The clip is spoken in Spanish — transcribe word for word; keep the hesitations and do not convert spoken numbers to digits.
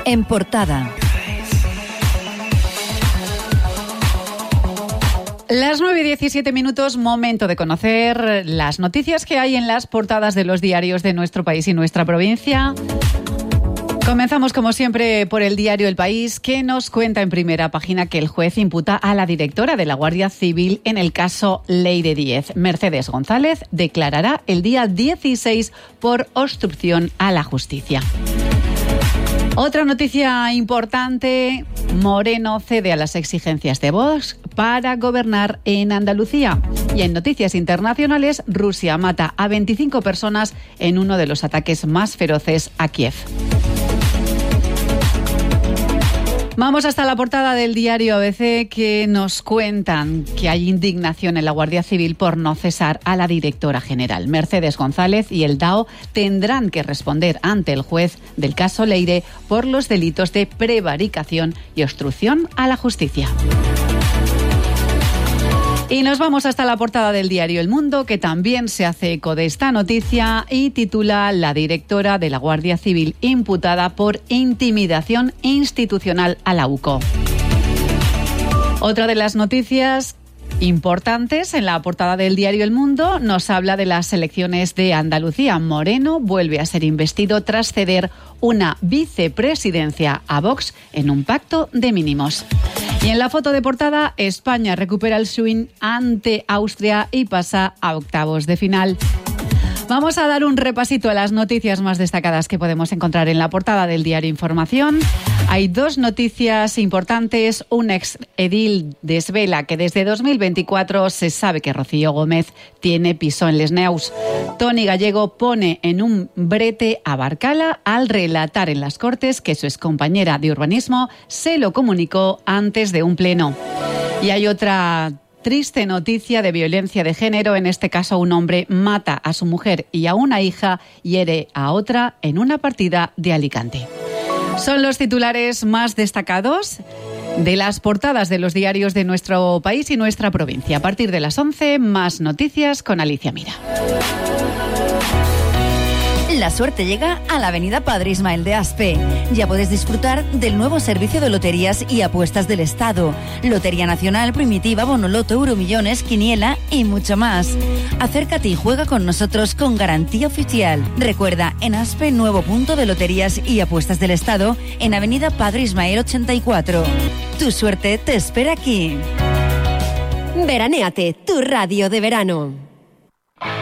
En portada. Las nueve y diecisiete minutos, momento de conocer las noticias que hay en las portadas de los diarios de nuestro país y nuestra provincia. Comenzamos, como siempre, por el diario El País, que nos cuenta en primera página que el juez imputa a la directora de la Guardia Civil en el caso Leire Díez. Mercedes González declarará el día dieciséis por obstrucción a la justicia. Otra noticia importante: Moreno cede a las exigencias de Vox para gobernar en Andalucía. Y en noticias internacionales, Rusia mata a veinticinco personas en uno de los ataques más feroces a Kiev. Vamos hasta la portada del diario A B C, que nos cuentan que hay indignación en la Guardia Civil por no cesar a la directora general. Mercedes González y el D A O tendrán que responder ante el juez del caso Leire por los delitos de prevaricación y obstrucción a la justicia. Y nos vamos hasta la portada del diario El Mundo, que también se hace eco de esta noticia y titula: La directora de la Guardia Civil imputada por intimidación institucional a la U C O. Otra de las noticias importantes en la portada del diario El Mundo nos habla de las elecciones de Andalucía. Moreno vuelve a ser investido tras ceder una vicepresidencia a Vox en un pacto de mínimos. Y en la foto de portada, España recupera el swing ante Austria y pasa a octavos de final. Vamos a dar un repasito a las noticias más destacadas que podemos encontrar en la portada del diario Información. Hay dos noticias importantes. Un ex edil desvela que desde dos mil veinticuatro se sabe que Rocío Gómez tiene piso en Les Neus. Toni Gallego pone en un brete a Barcala al relatar en las Cortes que su excompañera de urbanismo se lo comunicó antes de un pleno. Y hay otra triste noticia de violencia de género. En este caso, un hombre mata a su mujer y a una hija y hiere a otra en una partida de Alicante. Son los titulares más destacados de las portadas de los diarios de nuestro país y nuestra provincia. A partir de las once, más noticias con Alicia Mira. La suerte llega a la avenida Padre Ismael de Aspe. Ya puedes disfrutar del nuevo servicio de loterías y apuestas del Estado. Lotería Nacional, Primitiva, Bonoloto, Euromillones, Quiniela y mucho más. Acércate y juega con nosotros con garantía oficial. Recuerda, en Aspe, nuevo punto de loterías y apuestas del Estado en avenida Padre Ismael ochenta y cuatro. Tu suerte te espera aquí. Veranéate, tu radio de verano.